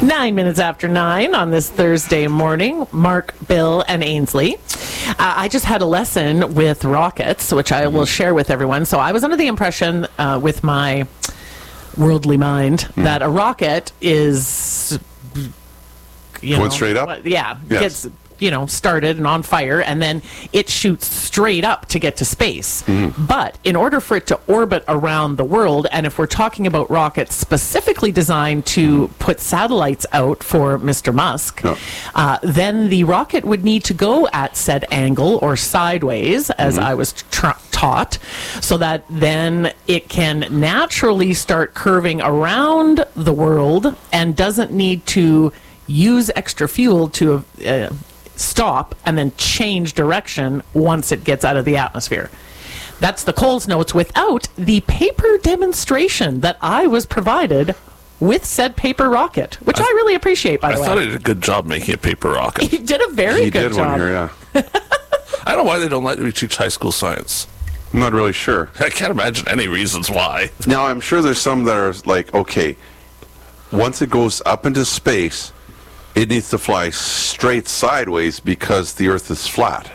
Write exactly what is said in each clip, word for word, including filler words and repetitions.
Nine minutes after nine on this Thursday morning. Mark, Bill, and Ainsley. Uh, I just had a lesson with rockets, which I will share with everyone. So I was under the impression uh, with my worldly mind mm. that a rocket is, you Going know, straight up? Yeah, yes. gets, you know, started and on fire, and then it shoots straight up to get to space. Mm. But in order for it to orbit around the world, and if we're talking about rockets specifically designed to put satellites out for Mister Musk, no. uh, then the rocket would need to go at said angle or sideways, as mm-hmm. I was tra- taught, so that then it can naturally start curving around the world and doesn't need to use extra fuel to uh, stop and then change direction once it gets out of the atmosphere. That's the Coles Notes without the paper demonstration that I was provided with said paper rocket, which I, I really appreciate, by the I way. I thought he did a good job making a paper rocket. He did a very he good did job. One here, yeah. I don't know why they don't let me teach high school science. I'm not really sure. I can't imagine any reasons why. Now, I'm sure there's some that are like, okay, once it goes up into space, it needs to fly straight sideways because the Earth is flat.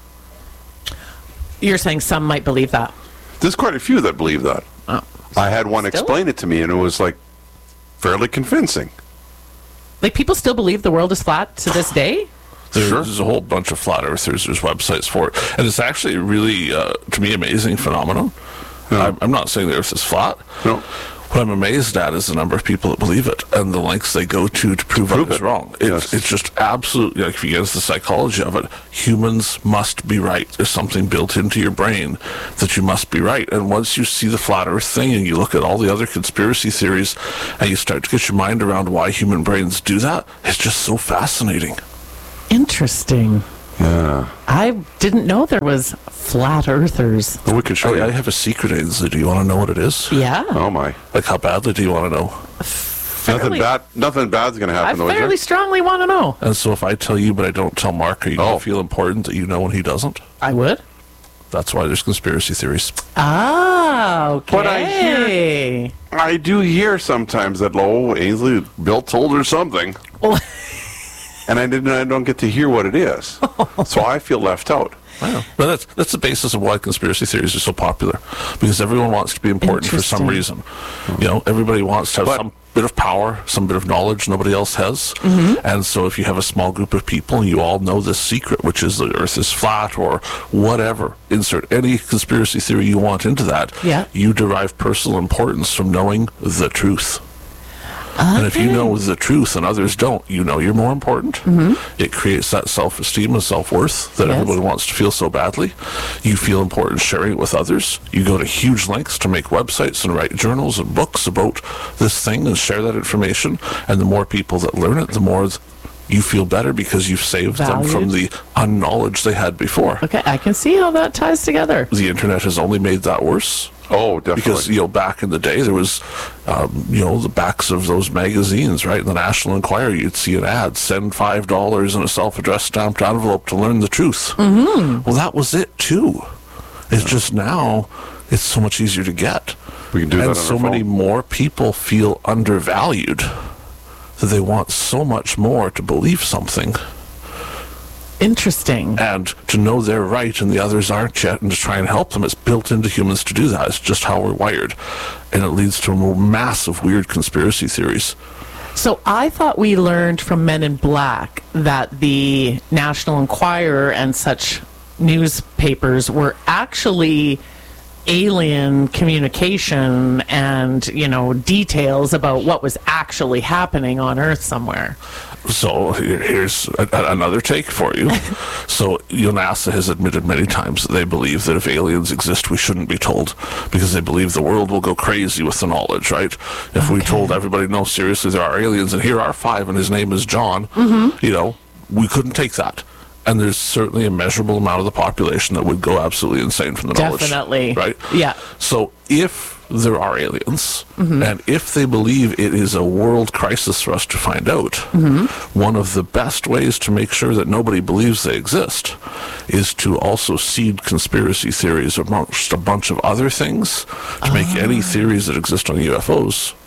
You're saying some might believe that? There's quite a few that believe that. Oh. I had one Still? explain it to me, and it was like fairly convincing. Like, people still believe the world is flat to this day? There's, Sure. there's a whole bunch of flat earthers. There's websites for it. And it's actually a really, uh, to me, amazing phenomenon. No. I'm, I'm not saying the Earth is flat. No. What I'm amazed at is the number of people that believe it and the lengths they go to to prove, prove others it. wrong. It, Yes. It's just absolutely, like, if you get into the psychology of it, humans must be right. There's something built into your brain that you must be right. And once you see the flat Earth thing and you look at all the other conspiracy theories and you start to get your mind around why human brains do that, it's just so fascinating. Interesting. Yeah. I didn't know there was flat earthers. Well, we could show Oh, you. yeah, I have a secret, Ainsley. Do you want to know what it is? Yeah. Oh, my. Like, how badly do you want to know? Nothing Fairly- bad. Nothing bad's going to I happen, though, is fairly there? strongly want to know. And so if I tell you but I don't tell Mark, are you going Oh. to feel important that you know and he doesn't? I would. That's why there's conspiracy theories. Ah, okay. But I hear- I do hear sometimes that, oh, Ainsley, Bill told her something. Well, And I didn't. I don't get to hear what it is, so I feel left out. Wow. But that's that's the basis of why conspiracy theories are so popular, because everyone wants to be important for some reason. You know, everybody wants to have But- some bit of power, some bit of knowledge nobody else has. Mm-hmm. And so if you have a small group of people and you all know this secret, which is the Earth is flat or whatever, insert any conspiracy theory you want into that, Yeah. you derive personal importance from knowing the truth. And if you know the truth and others don't, you know you're more important. Mm-hmm. It creates that self-esteem and self-worth that Yes. everyone wants to feel so badly. You feel important sharing it with others. You go to huge lengths to make websites and write journals and books about this thing and share that information. And the more people that learn it, the more th- you feel better because you've saved them from the unknowledge they had before. okay, I can see how that ties together. The internet has only made that worse. Oh, definitely. Because, you know, back in the day, there was, um, you know, the backs of those magazines, right? In the National Enquirer, you'd see an ad, send five dollars in a self-addressed stamped envelope to learn the truth. Mm-hmm. Well, that was it, too. It's just now, it's so much easier to get. We can do that and on so our many phone. more people feel undervalued that they want so much more to believe something. Interesting. And to know they're right and the others aren't yet, and to try and help them, it's built into humans to do that. It's just how we're wired. And it leads to massive weird conspiracy theories. So I thought we learned from Men in Black that the National Enquirer and such newspapers were actually alien communication and, you know, details about what was actually happening on Earth somewhere. So here- here's a, a- another take for you. So you know, NASA has admitted many times that they believe that if aliens exist, we shouldn't be told, because they believe the world will go crazy with the knowledge, right? If we Okay. told everybody, no, seriously, there are aliens, and here are five, and his name is John, Mm-hmm. you know, we couldn't take that. And there's certainly a measurable amount of the population that would go absolutely insane from the knowledge. Definitely. Right? Yeah. So if there are aliens, Mm-hmm. and if they believe it is a world crisis for us to find out, Mm-hmm. one of the best ways to make sure that nobody believes they exist is to also seed conspiracy theories amongst a bunch of other things to make Ah. any theories that exist on U F Os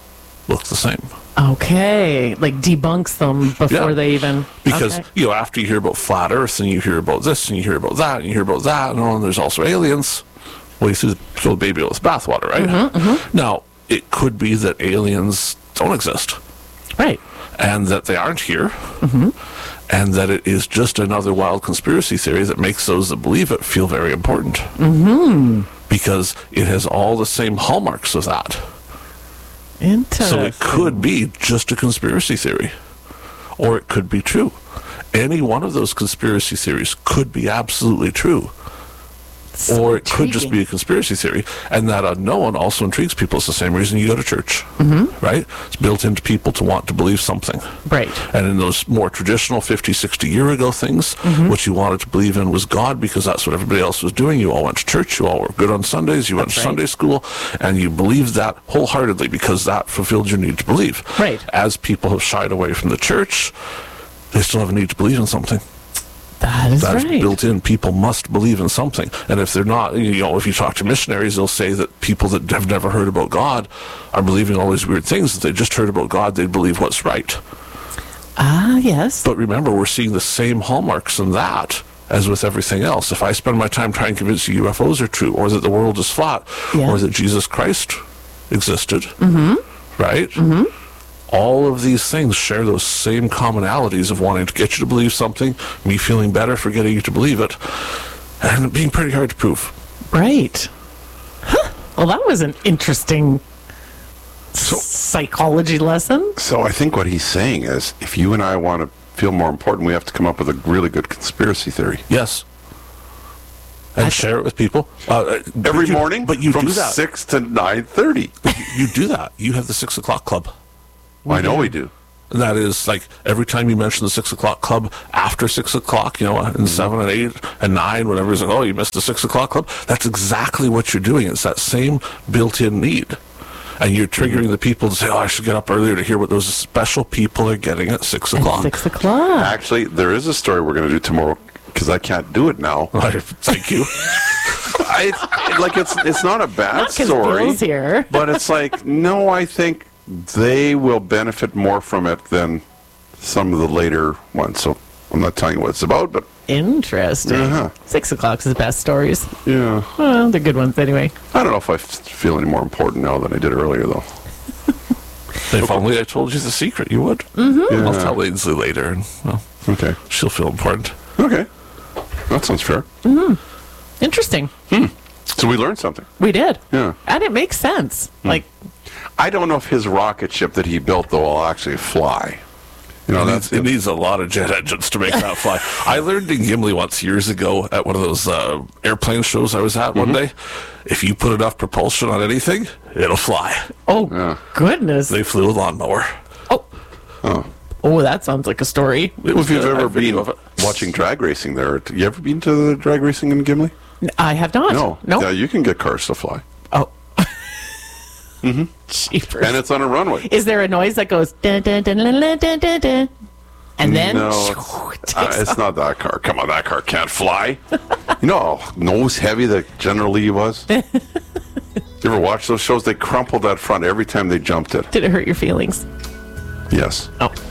look the same. Okay, like debunks them before Yeah. they even. Because, okay. you know, after you hear about flat Earth and you hear about this and you hear about that and you hear about that and, oh, and there's also aliens, well, you threw the throw the baby out with the bathwater, right? Mm-hmm, mm-hmm. Now, it could be that aliens don't exist Right. and that they aren't here Mm-hmm. and that it is just another wild conspiracy theory that makes those that believe it feel very important. Mm-hmm. Because it has all the same hallmarks of that. Interesting. So it could be just a conspiracy theory, or it could be true. Any one of those conspiracy theories could be absolutely true, So or it could just intriguing. be a conspiracy theory. And that unknown also intrigues people. It's the same reason you go to church, Mm-hmm. right? It's built into people to want to believe something. Right. And in those more traditional fifty, sixty year ago things, Mm-hmm. what you wanted to believe in was God because that's what everybody else was doing. You all went to church, you all were good on Sundays, you went That's to right. Sunday school, and you believed that wholeheartedly because that fulfilled your need to believe. Right. As people have shied away from the church, they still have a need to believe in something. That is That's right. built in. People must believe in something. And if they're not, you know, if you talk to missionaries, they'll say that people that have never heard about God are believing all these weird things. If they just heard about God, they'd believe what's right. Ah, yes. But remember, we're seeing the same hallmarks in that as with everything else. If I spend my time trying to convince you U F Os are true, or that the world is flat, Yeah. or that Jesus Christ existed, mm-hmm. right? Mm-hmm. All of these things share those same commonalities of wanting to get you to believe something, me feeling better for getting you to believe it, and it being pretty hard to prove. Right. Huh. Well, that was an interesting So- psychology lesson. So I think what he's saying is, if you and I want to feel more important, we have to come up with a really good conspiracy theory. Yes. And That's- share it with people. Uh, but Every you- morning But you from do that. six to nine thirty. You do that. You have the six o'clock club. I know we do. And that is like every time you mention the six o'clock club after six o'clock, you know, and seven and eight and nine, whatever, it's like, oh, you missed the six o'clock club. That's exactly what you're doing. It's that same built-in need. And you're triggering the people to say, oh, I should get up earlier to hear what those special people are getting at six At o'clock. six o'clock. Actually, there is a story we're going to do tomorrow because I can't do it now. Thank you. I, like it's it's not a bad Not 'cause story, Bill's here. but it's like no, I think they will benefit more from it than some of the later ones. So I'm not telling you what it's about, but Interesting. Uh-huh. Six o'clock's the best stories. yeah, Well, they're good ones anyway. I don't know if I f- feel any more important now than I did earlier, though. If only I told you the secret, you would. Mm-hmm. I'll tell Ainsley later, and well, Okay, she'll feel important. okay, that sounds fair. Interesting. So we learned something. We did. Yeah. And it makes sense. Like, I don't know if his rocket ship that he built though will actually fly. You know, It that's needs, it needs a lot of jet engines to make that fly. I learned in Gimli once years ago at one of those uh, airplane shows I was at one day, if you put enough propulsion on anything, it'll fly. oh, Yeah. goodness. They flew a lawnmower. Oh. Oh, that sounds like a story. It Well, was if you've good. I ever have video been of it. watching drag racing there, you ever been to the drag racing in Gimli? I have not. No. No. Yeah, you can get cars to fly. Oh. mm-hmm. Jeepers. And it's on a runway. Is there a noise that goes dun dun dun dun dun dun dun dun? And then No, it it's, takes uh, it's off. not that car. Come on, that car can't fly. You know how nose heavy the General Lee was? You ever watch those shows? They crumpled that front every time they jumped it. Did it hurt your feelings? Yes. Oh.